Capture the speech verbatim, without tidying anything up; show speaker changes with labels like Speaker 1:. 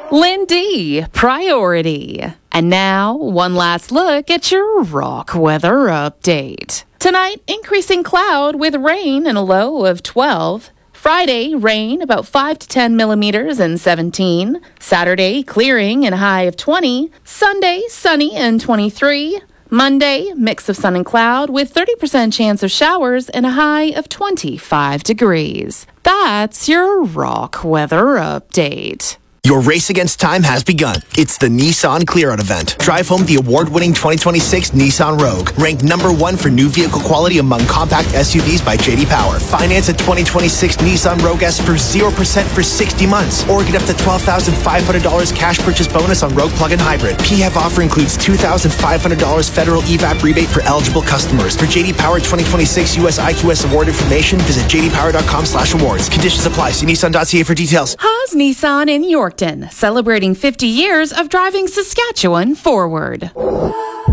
Speaker 1: Lindy, Priority. And now, one last look at your rock weather update. Tonight, increasing cloud with rain and a low of twelve. Friday, rain about five to ten millimeters and seventeen. Saturday, clearing and a high of twenty. Sunday, sunny and twenty-three. Monday, mix of sun and cloud with thirty percent chance of showers and a high of twenty-five degrees. That's your rock weather update.
Speaker 2: Your race against time has begun. It's the Nissan Clear-Out event. Drive home the award-winning twenty twenty-six Nissan Rogue, ranked number one for new vehicle quality among compact S U Vs by J D Power. Finance a twenty twenty-six Nissan Rogue S for zero percent for sixty months, or get up to twelve thousand five hundred dollars cash purchase bonus on Rogue Plug-in Hybrid. P H E V offer includes two thousand five hundred dollars federal E V A P rebate for eligible customers. For J D Power twenty twenty-six U S I Q S award information, visit j d power dot com slash awards. Conditions apply. See nissan dot c a for details.
Speaker 1: Haas Nissan in Yorkton, celebrating fifty years of driving Saskatchewan forward.